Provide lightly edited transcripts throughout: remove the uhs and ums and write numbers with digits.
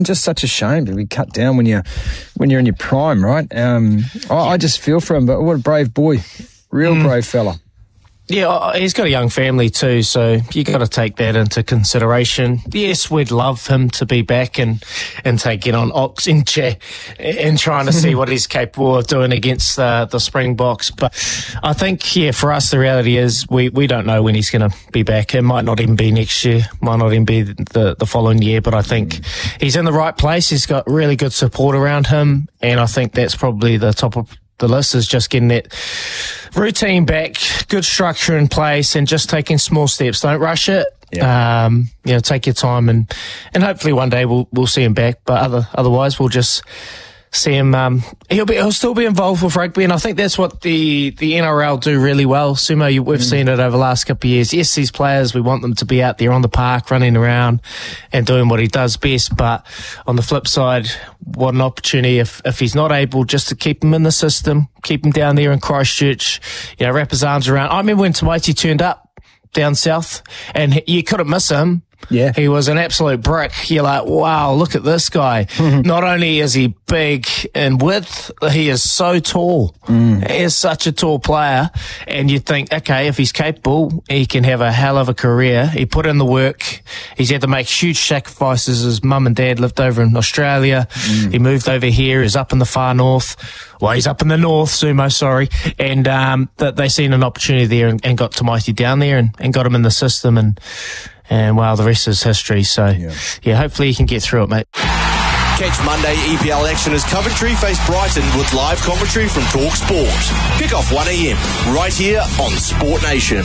Just such a shame to be cut down when you're in your prime, right? I just feel for him, but what a brave boy. Real brave fella. Yeah, he's got a young family too, so you got to take that into consideration. Yes, we'd love him to be back and taking on Ox and trying to see what he's capable of doing against the Springboks. But I think, for us, the reality is we don't know when he's going to be back. It might not even be next year, might not even be the following year, but I think he's in the right place. He's got really good support around him, and I think that's probably the top of the list, is just getting that routine back, good structure in place, and just taking small steps. Don't rush it. Yeah. Take your time, and hopefully one day we'll see him back. But otherwise, we'll just see him. He'll still be involved with rugby, and I think that's what the NRL do really well. Sumo, we've seen it over the last couple of years. Yes, these players, we want them to be out there on the park, running around and doing what he does best. But on the flip side, what an opportunity if he's not able, just to keep him in the system, keep him down there in Christchurch, wrap his arms around. I remember when Tamaiti turned up down south, and you couldn't miss him. Yeah. He was an absolute brick. You're like, wow, look at this guy. Not only is he big in width, he is so tall. He is such a tall player. And you think, okay, if he's capable, he can have a hell of a career. He put in the work. He's had to make huge sacrifices. His mum and dad lived over in Australia. He moved over here. He's up in the far north. Well, he's up in the north, Sumo, sorry. And they seen an opportunity there and got Tamaiti down there and got him in the system. And wow, the rest is history. So, hopefully he can get through it, mate. Catch Monday EPL action as Coventry face Brighton with live commentary from Talk Sport. Kick off 1 a.m. right here on Sport Nation.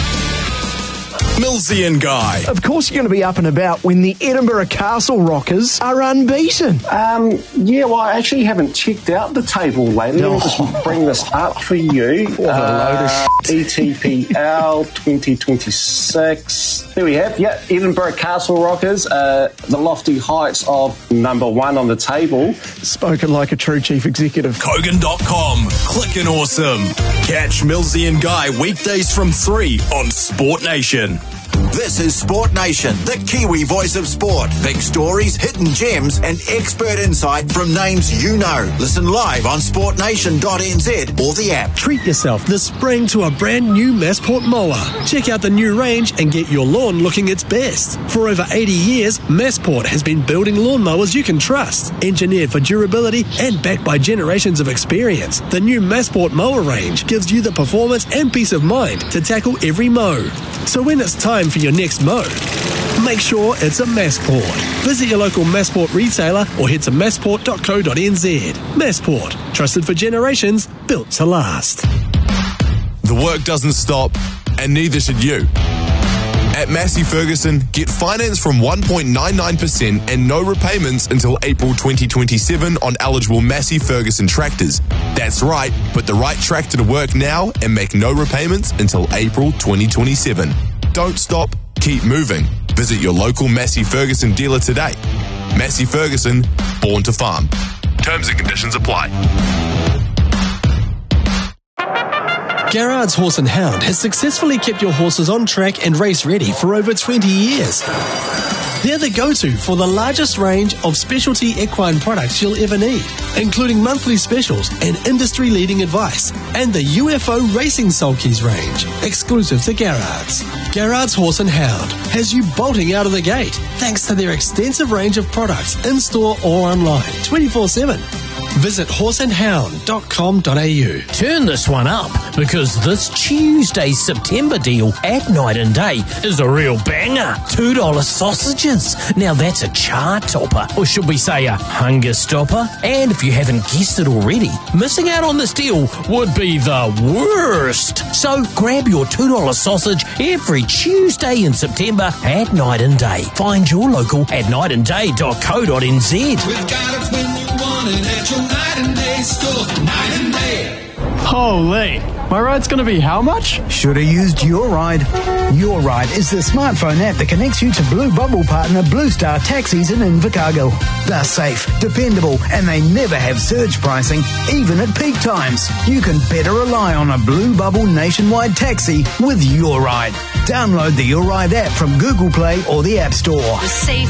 Millsy and Guy. Of course you're going to be up and about when the Edinburgh Castle Rockers are unbeaten. Well, I actually haven't checked out the table lately. Let me just bring this up for you. ETPL 2026. There we have, Edinburgh Castle Rockers, the lofty heights of number one on the table. Spoken like a true chief executive. Kogan.com. Clickin' awesome. Catch Millsy and Guy weekdays from 3 on Sport Nation. This is Sport Nation, the Kiwi voice of sport. Big stories, hidden gems, and expert insight from names you know. Listen live on sportnation.nz or the app. Treat yourself this spring to a brand new Massport mower. Check out the new range and get your lawn looking its best. For over 80 years, Massport has been building lawnmowers you can trust. Engineered for durability and backed by generations of experience, the new Massport mower range gives you the performance and peace of mind to tackle every mow. So when it's time for your next mow, make sure it's a Massport. Visit your local Massport retailer or head to massport.co.nz. Massport, trusted for generations, built to last. The work doesn't stop, and neither should you. At Massey Ferguson, get finance from 1.99% and no repayments until April 2027 on eligible Massey Ferguson tractors. That's right, put the right tractor to work now and make no repayments until April 2027. Don't stop, keep moving. Visit your local Massey Ferguson dealer today. Massey Ferguson, born to farm. Terms and conditions apply. Garrard's Horse and Hound has successfully kept your horses on track and race ready for over 20 years. They're the go-to for the largest range of specialty equine products you'll ever need, including monthly specials and industry-leading advice, and the UFO Racing Sulkies range, exclusive to Garrard's. Garrard's Horse and Hound has you bolting out of the gate thanks to their extensive range of products in-store or online, 24/7. Visit horseandhound.com.au. Turn this one up, because this Tuesday's September deal at Night and Day is a real banger. $2 sausages. Now that's a chart topper, or should we say a hunger stopper? And if you haven't guessed it already, missing out on this deal would be the worst. So grab your $2 sausage every Tuesday in September at Night and Day. Find your local at nightandday.co.nz. We've got it when you want it at your Night and Day store. Night and Day. Holy, my ride's going to be how much? Should have used Your Ride. Your Ride is the smartphone app that connects you to Blue Bubble partner Blue Star Taxis in Invercargill. They're safe, dependable, and they never have surge pricing, even at peak times. You can better rely on a Blue Bubble nationwide taxi with Your Ride. Download the Your Ride app from Google Play or the App Store. The safe